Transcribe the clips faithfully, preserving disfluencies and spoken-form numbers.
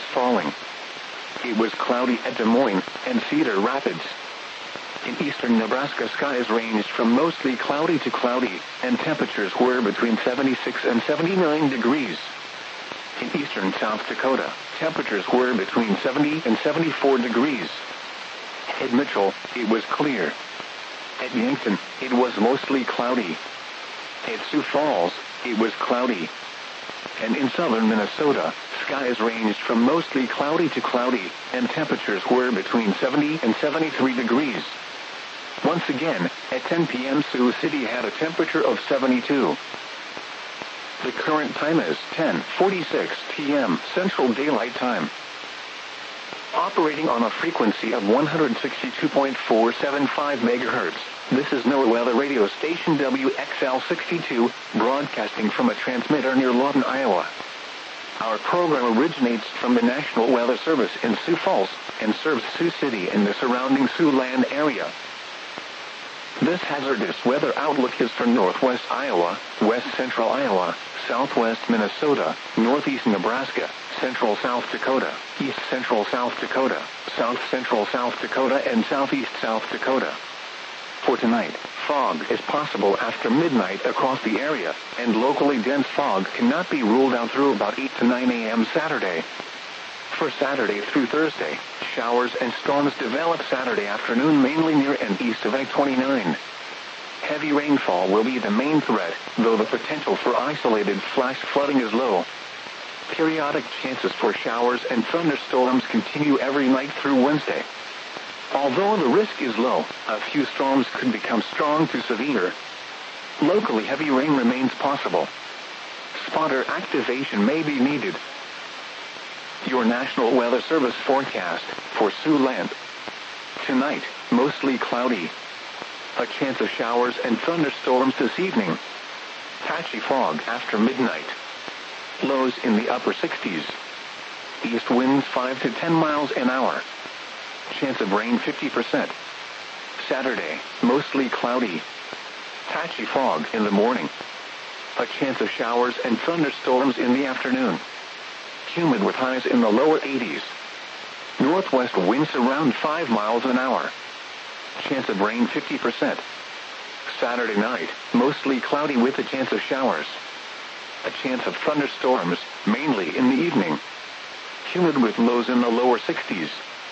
was falling. It was cloudy at Des Moines and Cedar Rapids. In eastern Nebraska, skies ranged from mostly cloudy to cloudy, and temperatures were between seventy-six and seventy-nine degrees. In eastern South Dakota, temperatures were between seventy and seventy-four degrees. At Mitchell, it was clear. At Yankton, it was mostly cloudy. At Sioux Falls, it was cloudy. And in southern Minnesota, skies ranged from mostly cloudy to cloudy, and temperatures were between seventy and seventy-three degrees. Once again, at ten p m Sioux City had a temperature of seventy-two. The current time is ten forty-six p m Central Daylight Time. Operating on a frequency of one hundred sixty-two point four seven five megahertz, this is NOAA Weather Radio Station W X L sixty-two, broadcasting from a transmitter near Lawton, Iowa. Our program originates from the National Weather Service in Sioux Falls and serves Sioux City and the surrounding Siouxland area. This hazardous weather outlook is for northwest Iowa, west central Iowa, southwest Minnesota, northeast Nebraska, central South Dakota, east central South Dakota, south central South Dakota, and southeast South Dakota. For tonight, fog is possible after midnight across the area, and locally dense fog cannot be ruled out through about eight to nine a m Saturday. For Saturday through Thursday, showers and storms develop Saturday afternoon mainly near and east of I twenty-nine. Heavy rainfall will be the main threat, though the potential for isolated flash flooding is low. Periodic chances for showers and thunderstorms continue every night through Wednesday. Although the risk is low, a few storms could become strong to severe. Locally, heavy rain remains possible. Spotter activation may be needed. Your National Weather Service forecast for Siouxland. Tonight, mostly cloudy. A chance of showers and thunderstorms this evening. Patchy fog after midnight. Lows in the upper sixties. East winds five to ten miles an hour. Chance of rain fifty percent. Saturday, mostly cloudy. Patchy fog in the morning. A chance of showers and thunderstorms in the afternoon. Humid with highs in the lower eighties. Northwest winds around five miles an hour. Chance of rain fifty percent. Saturday night, mostly cloudy with a chance of showers. A chance of thunderstorms, mainly in the evening. Humid with lows in the lower sixties.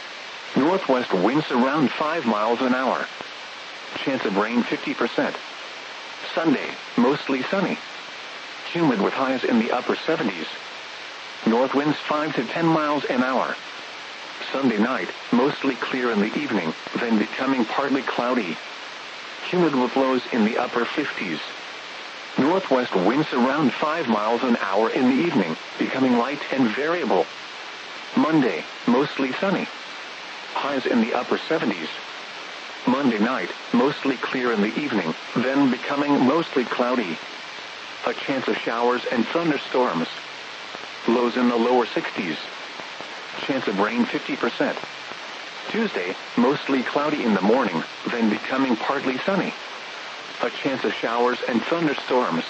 Northwest winds around five miles an hour. Chance of rain fifty percent. Sunday, mostly sunny. Humid with highs in the upper seventies. North winds five to ten miles an hour. Sunday night, mostly clear in the evening, then becoming partly cloudy. Humid with lows in the upper fifties. Northwest winds around five miles an hour in the evening, becoming light and variable. Monday, mostly sunny. Highs in the upper seventies. Monday night, mostly clear in the evening, then becoming mostly cloudy. A chance of showers and thunderstorms. Lows in the lower sixties. Chance of rain fifty percent. Tuesday, mostly cloudy in the morning, then becoming partly sunny. A chance of showers and thunderstorms.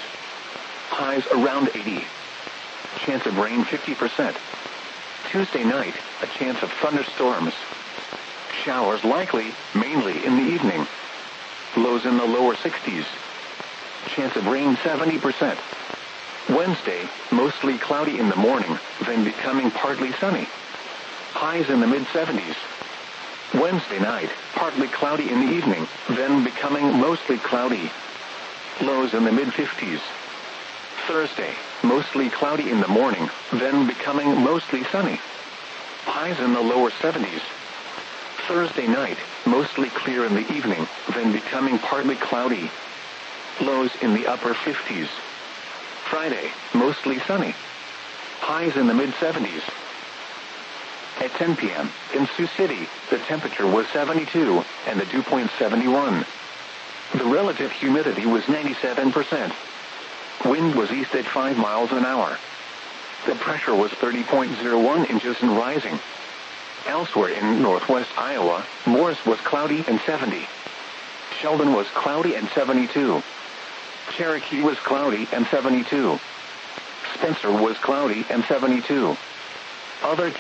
Highs around eighty. Chance of rain fifty percent. Tuesday night, a chance of thunderstorms. Showers likely, mainly in the evening. Lows in the lower sixties. Chance of rain seventy percent. Wednesday, mostly cloudy in the morning, then becoming partly sunny. Highs in the mid seventies. Wednesday night, partly cloudy in the evening, then becoming mostly cloudy. Lows in the mid fifties. Thursday, mostly cloudy in the morning, then becoming mostly sunny. Highs in the lower seventies. Thursday night, mostly clear in the evening, then becoming partly cloudy. Lows in the upper fifties. Friday, mostly sunny. Highs in the mid seventies. At ten p m in Sioux City, the temperature was seventy-two and the dew point seventy-one. The relative humidity was ninety-seven percent. Wind was east at five miles an hour. The pressure was thirty point zero one inches and rising. Elsewhere in northwest Iowa, Morris was cloudy and seventy. Sheldon was cloudy and seventy-two. Cherokee was cloudy and seventy-two. Spencer was cloudy and seventy-two. Other